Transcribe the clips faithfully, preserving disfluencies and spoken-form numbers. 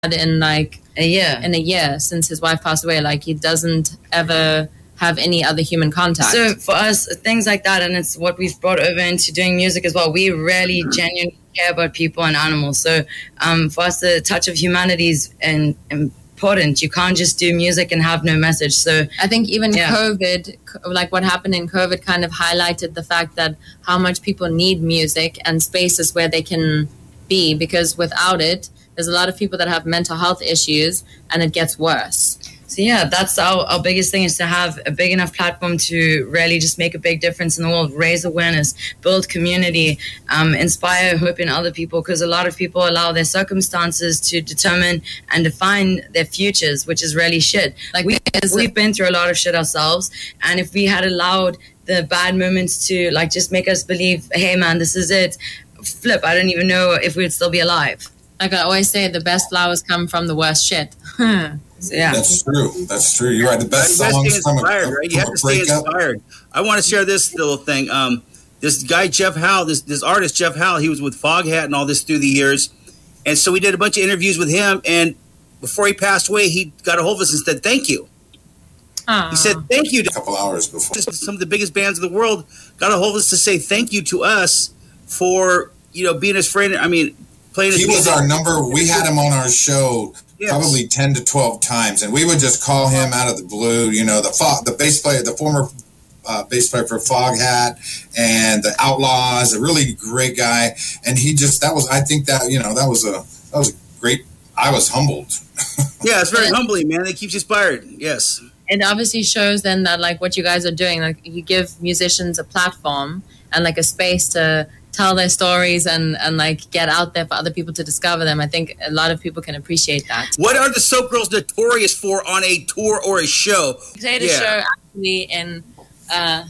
in like a year. In a year since his wife passed away. Like he doesn't ever have any other human contact. So for us, things like that, and it's what we've brought over into doing music as well. We really mm-hmm. genuinely care about people and animals. So um, for us, the touch of humanity is in, important. You can't just do music and have no message. So I think even yeah. COVID, like what happened in COVID, kind of highlighted the fact that how much people need music and spaces where they can be, because without it, there's a lot of people that have mental health issues and it gets worse. So yeah, that's our, our biggest thing, is to have a big enough platform to really just make a big difference in the world, raise awareness, build community, um, inspire hope in other people, because a lot of people allow their circumstances to determine and define their futures, which is really shit. Like we, we've been through a lot of shit ourselves, and if we had allowed the bad moments to like just make us believe, hey man, this is it, flip, I don't even know if we'd still be alive. Like I always say, the best flowers come from the worst shit. So, yeah. That's true. That's true. You're right. The best you songs inspired, from a, right? You have to stay inspired. I want to share this little thing. Um, this guy Jeff Howell, this this artist Jeff Howell, he was with Foghat and all this through the years, and so we did a bunch of interviews with him. And before he passed away, he got a hold of us and said, "Thank you." Aww. He said, "Thank you." To a couple hours before, some of the biggest bands in the world got a hold of us to say thank you to us for, you know, being his friend. I mean, playing. He was our number. We had him on our show. Yes. Probably ten to twelve times, and we would just call him out of the blue. You know, the fo- the bass player, the former uh, bass player for Foghat and the Outlaws, a really great guy. And he just, that was, I think that, you know, that was a, that was a great, I was humbled. Yeah, it's very humbling, man. It keeps you inspired. Yes. It obviously shows then that like what you guys are doing, like you give musicians a platform and like a space to tell their stories and, and like get out there for other people to discover them. I think a lot of people can appreciate that. What are the Soap Girls notorious for on a tour or a show? They had a yeah. show actually in, uh,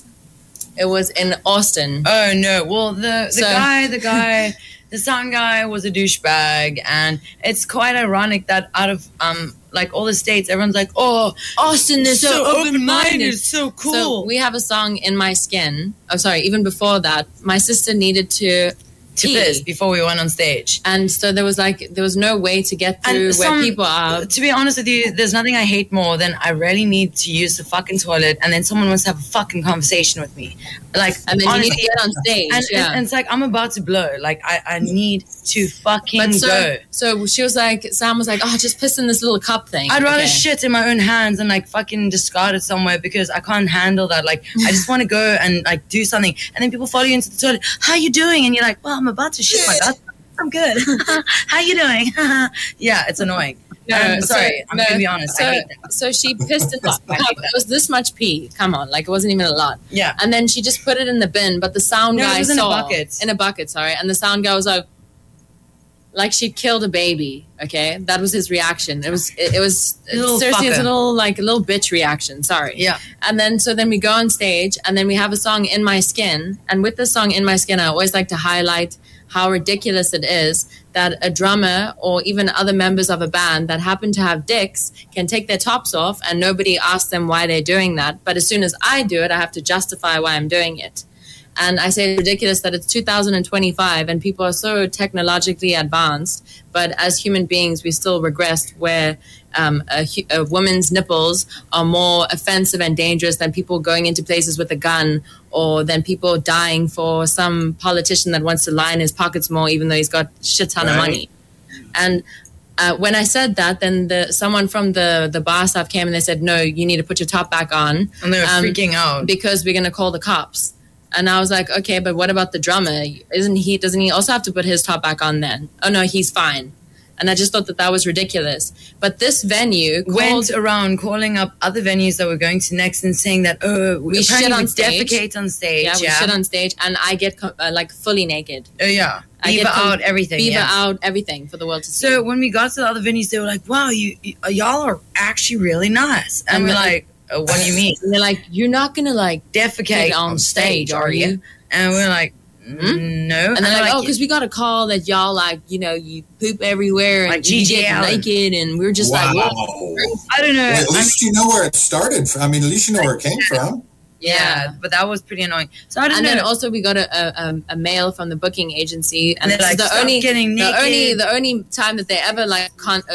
it was in Austin. Oh no, well the, the so, guy, the guy, the sound guy was a douchebag, and it's quite ironic that out of um like all the states, everyone's like, oh, Austin is so, so open-minded, it's so cool. So we have a song, In My Skin. Oh, sorry, even before that, my sister needed to to piss before we went on stage. And so there was like, there was no way to get through some, where people are. To be honest with you, there's nothing I hate more than I really need to use the fucking toilet and then someone wants to have a fucking conversation with me. Like, and then honestly, you need to get on stage. And, yeah. and, and it's like, I'm about to blow. Like, I, I need to fucking so, go. So she was like, Sam was like, oh, just piss in this little cup thing. I'd rather okay. shit in my own hands and like fucking discard it somewhere because I can't handle that. Like, I just want to go and like do something. And then people follow you into the toilet. How you doing? And you're like, well, I'm about to shit my God. I'm good. How you doing? Yeah, it's annoying. No, um, sorry, so, I'm no, gonna be honest. So, I hate that. So she pissed in this cup. It was this much pee. Come on, like it wasn't even a lot. Yeah. And then she just put it in the bin, but the sound no, guy it was in saw a bucket. in a bucket. Sorry, and the sound guy was like, like she killed a baby. Okay, that was his reaction. It was, it, it was seriously, it's a little like a little bitch reaction. Sorry. Yeah. And then so then we go on stage, and then we have a song, In My Skin, and with the song In My Skin, I always like to highlight how ridiculous it is that a drummer or even other members of a band that happen to have dicks can take their tops off and nobody asks them why they're doing that. But as soon as I do it, I have to justify why I'm doing it. And I say it's ridiculous that it's two thousand twenty-five and people are so technologically advanced, but as human beings, we still regress where um, a, a woman's nipples are more offensive and dangerous than people going into places with a gun, or than people dying for some politician that wants to line his pockets more, even though he's got a shit ton right. of money. And uh, when I said that, then the, someone from the, the bar staff came and they said, no, you need to put your top back on. And they were um, freaking out. Because we're going to call the cops. And I was like, okay, but what about the drummer? Isn't he, doesn't he also have to put his top back on then? Oh, no, he's fine. And I just thought that that was ridiculous. But this venue called, went around calling up other venues that we're going to next and saying that, oh, we shit on we stage. defecate on stage. Yeah, we yeah. shit on stage. And I get uh, like fully naked. Oh, yeah. I beaver get out everything. Beaver yeah. out everything for the world to see. So when we got to the other venues, they were like, wow, you, you y'all are actually really nice. And, and we're like, oh, what do you mean? And they're like, you're not going to like defecate on, on stage, stage, are you? And we're like, mm-hmm. no. And, and they're like, like, oh, because we got a call that y'all like, you know, you poop everywhere and like you get naked. And we were just wow. like, whoa. I don't know. Well, at least I mean, you know where it started from. I mean, at least you know where it came from. Yeah, Yeah. but that was pretty annoying. So I don't And know. then also we got a, a, a mail from the booking agency, and And they're this like, is the "Stop only getting the naked." only the only time that they ever like can't